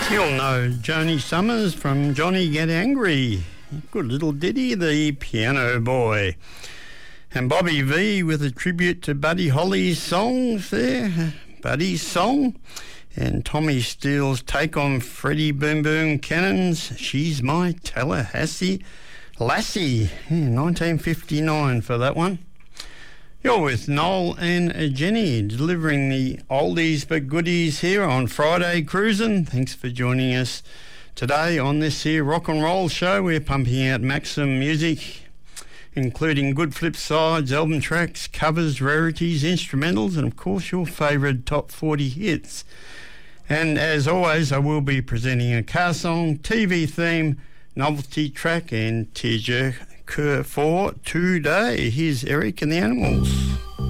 You'll know Joni Summers from Johnny Get Angry. Good little ditty, The Piano Boy. And Bobby V with a tribute to Buddy Holly's songs there, Buddy's song. And Tommy Steele's take on Freddie Boom Boom Cannon's She's My Tallahassee Lassie. 1959 for that one. You're with Noel and Jenny, delivering the oldies but goodies here on Friday Cruising. Thanks for joining us today on this here rock and roll show. We're pumping out Maxim music, including good flip sides, album tracks, covers, rarities, instrumentals, and of course your favourite top 40 hits. And as always, I will be presenting a car song, TV theme, novelty track, and tearjerker for today. Here's Eric and the Animals.